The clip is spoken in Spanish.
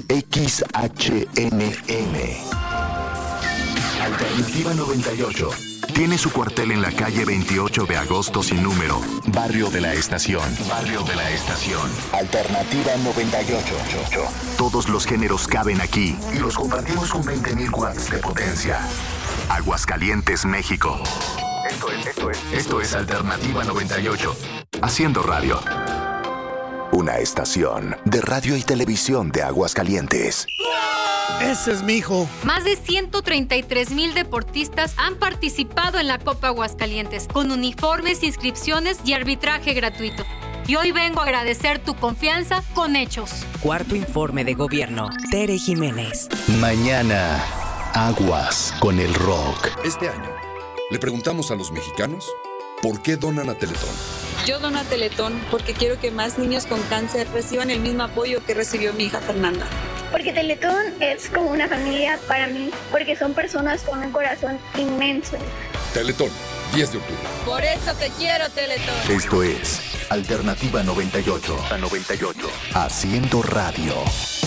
XHNM. Alternativa 98. Tiene su cuartel en la calle 28 de agosto sin número, Barrio de la Estación. Barrio de la Estación. Alternativa 98. Todos los géneros caben aquí y los compartimos con 20.000 watts de potencia. Aguascalientes, México. Esto es Alternativa 98. Haciendo radio. Una estación de radio y televisión de Aguascalientes. Ese es mi hijo. Más de 133,000 deportistas han participado en la Copa Aguascalientes, con uniformes, inscripciones y arbitraje gratuito. Y hoy vengo a agradecer tu confianza con hechos. Cuarto informe de gobierno. Tere Jiménez. Mañana, aguas con el rock. Este año, le preguntamos a los mexicanos por qué donan a Teletón. Yo dono a Teletón porque quiero que más niños con cáncer reciban el mismo apoyo que recibió mi hija Fernanda. Porque Teletón es como una familia para mí, porque son personas con un corazón inmenso. Teletón, 10 de octubre. Por eso te quiero, Teletón. Esto es Alternativa 98. Haciendo radio.